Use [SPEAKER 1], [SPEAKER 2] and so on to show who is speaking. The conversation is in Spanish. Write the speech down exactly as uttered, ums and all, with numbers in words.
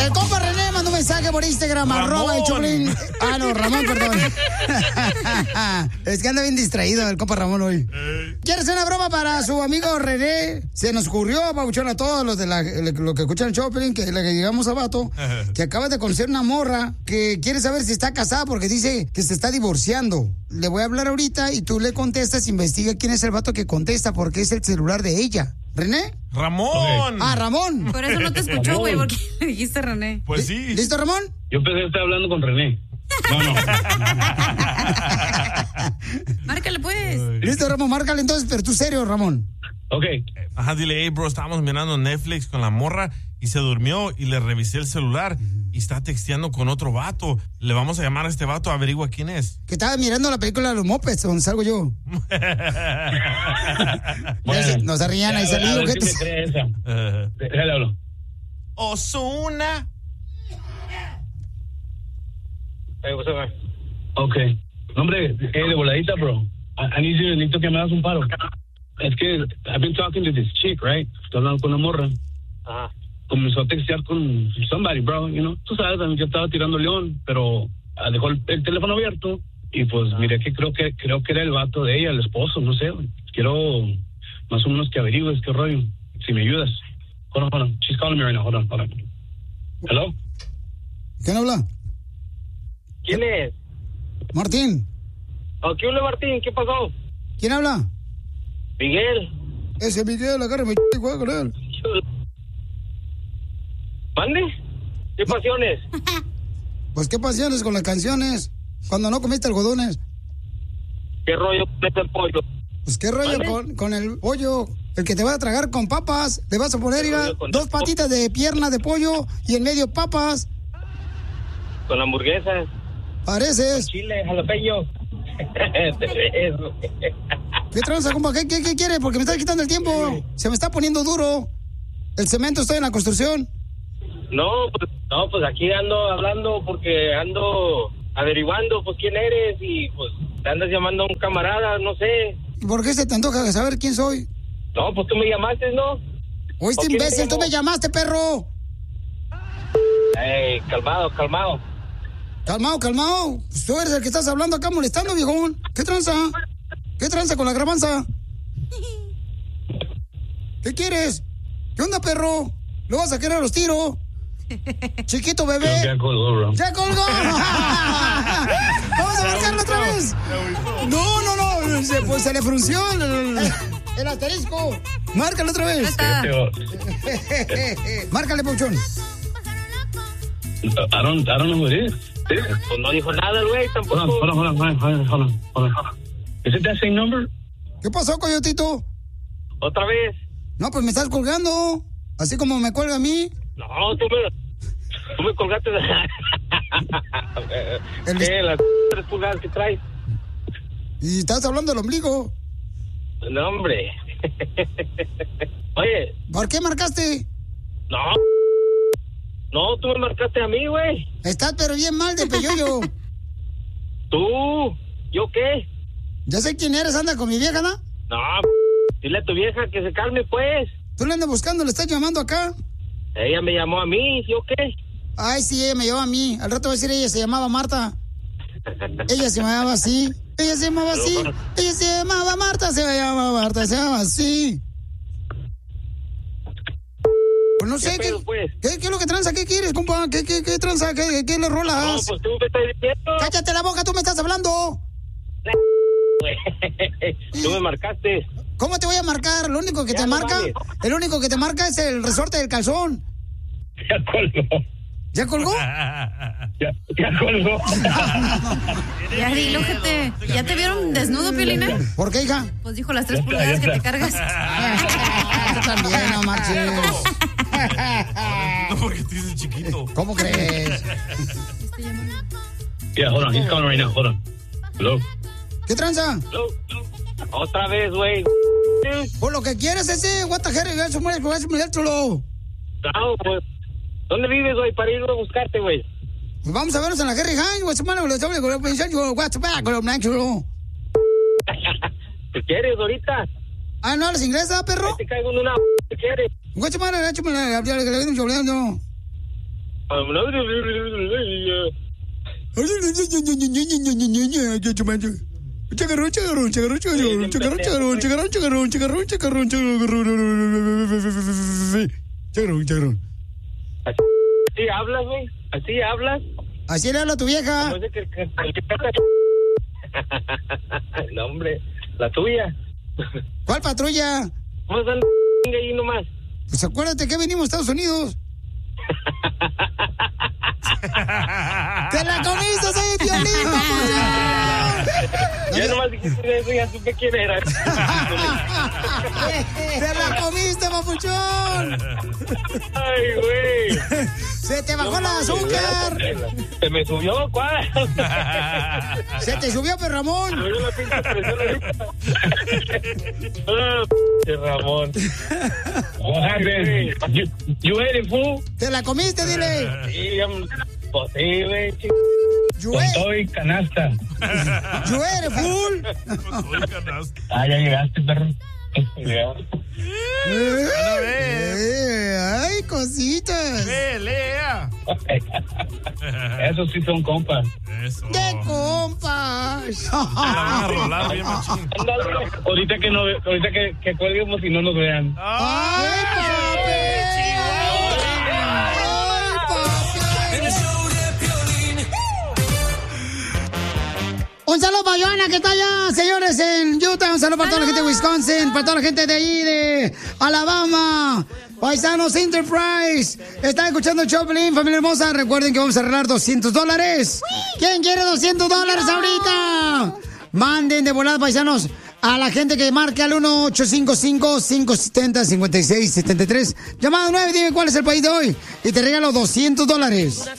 [SPEAKER 1] El compa René mandó un mensaje por Instagram,
[SPEAKER 2] Ramón.
[SPEAKER 1] arroba el Choplin. Ah, no, Ramón, perdón. Es que anda bien distraído el compa Ramón hoy. ¿Quieres hacer una broma para su amigo René? Se nos ocurrió, pabuchón, a todos los de la, lo que escuchan el Choplin, que le llegamos a vato, que acaba de conocer una morra que quiere saber si está casada porque dice que se está divorciando. Le voy a hablar ahorita y tú le contestas, investiga quién es el vato que contesta porque es el celular de ella. ¿René?
[SPEAKER 2] ¡Ramón!
[SPEAKER 1] Ah, Ramón.
[SPEAKER 3] Por eso no te escuchó, güey, porque le dijiste René.
[SPEAKER 2] Pues sí.
[SPEAKER 1] ¿Listo, Ramón?
[SPEAKER 4] Yo pensé que estaba hablando con René. No, no.
[SPEAKER 3] Márcale, pues.
[SPEAKER 1] Listo, Ramón, márcale entonces, pero tú serio, Ramón.
[SPEAKER 4] Ok.
[SPEAKER 2] Ajá, dile, hey, bro, estábamos mirando Netflix con la morra y se durmió y le revisé el celular y está texteando con otro vato. Le vamos a llamar a este vato, averigua quién es.
[SPEAKER 1] Que estaba mirando la película de los Mopeds, donde salgo yo.
[SPEAKER 4] Bueno,
[SPEAKER 1] no se rían, ahí
[SPEAKER 4] a
[SPEAKER 1] salí,
[SPEAKER 4] ver si
[SPEAKER 1] ojetes.
[SPEAKER 4] me cree esa.
[SPEAKER 2] Uh,
[SPEAKER 4] Déjale hablo.
[SPEAKER 2] Ozuna.
[SPEAKER 4] Hey, what's up, man? Ok. No, hombre, hey, de voladita, bro. I, I need you, necesito que me hagas un paro. Es que I've been talking to this chick, right? Estoy hablando con una morra. Ajá. Comenzó a textear con somebody, bro, you know. Tú sabes, yo estaba tirando león, pero ah, dejó el, el teléfono abierto y pues miré que creo que creo que era el vato de ella, el esposo, no sé. Quiero más o menos que averigües qué rollo, si me ayudas. Hold on, hold on. She's calling me right now. Hold on, hold on. Hello?
[SPEAKER 1] ¿Quién habla?
[SPEAKER 5] ¿Quién es?
[SPEAKER 1] Martín.
[SPEAKER 5] ¿O qué hola, Martín? ¿Qué pasó?
[SPEAKER 1] ¿Quién habla?
[SPEAKER 5] Miguel.
[SPEAKER 1] Ese Miguel, agárrame y juega con él.
[SPEAKER 5] ¿Mande? ¿Qué pasiones?
[SPEAKER 1] Pues qué pasiones con las canciones. Cuando no comiste algodones.
[SPEAKER 5] ¿Qué rollo con el pollo?
[SPEAKER 1] Pues qué rollo con, con el pollo. El que te va a tragar con papas. Le vas a poner mira, dos patitas de pierna de pollo y en medio papas.
[SPEAKER 5] Con hamburguesas.
[SPEAKER 1] Pareces.
[SPEAKER 5] Chile, jalapeño.
[SPEAKER 1] ¿Qué tranza, compa? ¿Qué, qué, ¿Qué quiere? Porque me está quitando el tiempo. Se me está poniendo duro. El cemento, estoy en la construcción.
[SPEAKER 5] No, pues, no, pues aquí ando hablando porque ando averiguando, pues, quién eres y, pues, te andas llamando a un camarada, no sé.
[SPEAKER 1] ¿Y por qué se te antoja saber quién soy?
[SPEAKER 5] No, pues tú me llamaste, ¿no?
[SPEAKER 1] Oíste, imbécil, tú me llamaste, perro.
[SPEAKER 5] Ey, calmado, calmado.
[SPEAKER 1] Calmado, calmado. Pues tú eres el que estás hablando acá molestando, viejón. ¿Qué tranza? ¿Qué tranza con la grabanza? ¿Qué quieres? ¿Qué onda, perro? ¿Lo vas a querer a los tiros? Chiquito bebé.
[SPEAKER 4] Ya colgó, bro.
[SPEAKER 1] ¡Ya colgó! ¡Vamos a marcarlo otra vez! No, no, no. Se, pues se le frunció el, el, el asterisco. Márcalo otra vez. Márcale, Pauchón.
[SPEAKER 4] I don't, I don't know who it is.
[SPEAKER 5] Pues no dijo nada, güey, tampoco.
[SPEAKER 4] Hold on, hold on, hold on, hold on, hold on, hold on. Is it that same number?
[SPEAKER 1] ¿Qué pasó, coyotito?
[SPEAKER 5] ¿Otra vez?
[SPEAKER 1] No, pues me estás colgando. Así como me cuelga a mí.
[SPEAKER 5] No, tú me, tú me colgaste de...
[SPEAKER 1] El...
[SPEAKER 5] ¿Qué? Las tres pulgadas que traes.
[SPEAKER 1] Y estás hablando del ombligo.
[SPEAKER 5] No, hombre. Oye.
[SPEAKER 1] ¿Por qué marcaste?
[SPEAKER 5] No. No, tú me marcaste a mí, güey.
[SPEAKER 1] Estás pero bien mal de peyoyo.
[SPEAKER 5] ¿Tú? ¿Yo qué?
[SPEAKER 1] Ya sé quién eres, anda con mi vieja, ¿no?
[SPEAKER 5] No, dile a tu vieja que se calme, pues.
[SPEAKER 1] Tú le andas buscando, le estás llamando acá.
[SPEAKER 5] Ella me llamó a mí, ¿yo qué?
[SPEAKER 1] Ay, sí, ella me llamó a mí. Al rato voy a decir, ella se llamaba Marta. Ella se llamaba así. Ella se llamaba así. Ella se llamaba Marta, se llamaba Marta, se llamaba así. Pues no sé, ¿qué,
[SPEAKER 5] pedo, pues?
[SPEAKER 1] ¿qué, ¿qué es lo que tranza? ¿Qué quieres, compa? ¿Qué, qué, qué tranza? ¿Qué, qué le rolas?
[SPEAKER 5] No, pues tú me estás diciendo.
[SPEAKER 1] ¡Cállate la boca! ¡Tú me estás hablando!
[SPEAKER 5] Tú me marcaste.
[SPEAKER 1] ¿Cómo te voy a marcar? Lo único que
[SPEAKER 5] Ya
[SPEAKER 1] te
[SPEAKER 5] no
[SPEAKER 1] marca,
[SPEAKER 5] vale.
[SPEAKER 1] el único que te marca es el resorte del calzón.
[SPEAKER 4] Ya colgó.
[SPEAKER 1] ¿Ya colgó?
[SPEAKER 4] Ya, ya colgó.
[SPEAKER 3] Ya dilo, gente. ¿Ya te vieron desnudo, Piolina?
[SPEAKER 1] ¿Por qué, hija?
[SPEAKER 3] Pues dijo las tres pulgadas que te cargas.
[SPEAKER 1] Tú también, no marches.
[SPEAKER 2] No, porque te dices chiquito.
[SPEAKER 1] ¿Cómo crees?
[SPEAKER 4] Yeah, hold on. He's calling right now. Hold on. Hello.
[SPEAKER 1] ¿Qué tranza?
[SPEAKER 5] Otra vez, güey.
[SPEAKER 1] Por lo que quieres ese, what the hell, eso muere, eso muere, chulo.
[SPEAKER 5] No, pues. ¿Dónde vives, güey? Para ir a buscarte, güey.
[SPEAKER 1] Pues vamos a vernos en la Harry Hines, güey, semana, güey, semana, güey, güey, güey, what's back, güey, güey, chulo.
[SPEAKER 5] ¿Qué quieres ahorita?
[SPEAKER 1] Ah, ¿no hablas inglés, ah, perro?
[SPEAKER 5] Te caigo en una... ¿Qué quieres?
[SPEAKER 1] Güey, semana, güey, semana, güey, güey, güey, güey, Chacarrón, chacarrón, chacarrón, chacarrón, chacarrón, chacarrón, chacarrón, chacarrón, chacarrón, chacarrón, chacarrón, chacarrón.
[SPEAKER 5] ¿Así hablas, güey? ¿Así hablas?
[SPEAKER 1] Así le habla tu vieja.
[SPEAKER 5] No, que, que, que, no, hombre, la tuya.
[SPEAKER 1] ¿Cuál patrulla?
[SPEAKER 5] ¿Cómo están ahí nomás?
[SPEAKER 1] Pues acuérdate que venimos a Estados Unidos. ¡Te la comiste, soy Piolín, papuchón!
[SPEAKER 5] Ya nomás dijiste eso, ya supe quién era.
[SPEAKER 1] ¡Te la comiste, papuchón!
[SPEAKER 5] ¡Ay, güey!
[SPEAKER 1] ¡Se te bajó el azúcar!
[SPEAKER 5] Se me subió, ¿cuál?
[SPEAKER 1] ¡Se te subió, pero Ramón!
[SPEAKER 5] Se me subió la pinche presión ahorita. Ah, p*** Ramón. What happened? You, you ate it, fool?
[SPEAKER 1] ¡Te la comiste, dile!
[SPEAKER 5] Sí, pues sí, güey, ch...
[SPEAKER 1] Yo
[SPEAKER 5] Con todo y canasta.
[SPEAKER 1] ¡Yo eres full!
[SPEAKER 5] Ah, ya llegaste, perro. Ya.
[SPEAKER 1] Eh, eh, ¡Ay, cositas!
[SPEAKER 2] ¡Pelea!
[SPEAKER 5] Esos sí son compas.
[SPEAKER 2] Eso.
[SPEAKER 1] ¡Qué compas!
[SPEAKER 2] La van a rolar bien machín.
[SPEAKER 5] Ahorita que no, ahorita que, que cuelguemos y no nos vean.
[SPEAKER 1] ¡Ay, papi! Un saludo para Joana, que está allá, señores, en Utah. Un saludo para toda la gente de Wisconsin, para toda la gente de ahí, de Alabama. Paisanos Enterprise. Están escuchando el Choplin, familia hermosa. Recuerden que vamos a arreglar doscientos dólares. ¿Quién quiere doscientos dólares ahorita? Manden de volada, paisanos, a la gente que marque al uno ocho cinco cinco, cinco siete cero, cinco seis siete tres. Llamada nueve, dime cuál es el país de hoy. Y te regalo doscientos dólares.